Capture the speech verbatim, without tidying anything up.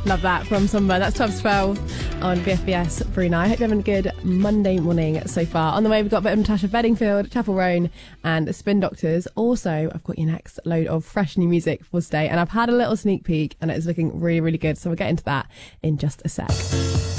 Love that from Sunburn. That's twelve to twelve on B F B S Brunei. I hope you're having a good Monday morning so far. On the way, we've got a bit of Natasha Bedingfield, Chapel Roan, and Spin Doctors. Also, I've got your next load of fresh new music for today, and I've had a little sneak peek, and it's looking really, really good. So we'll get into that in just a sec.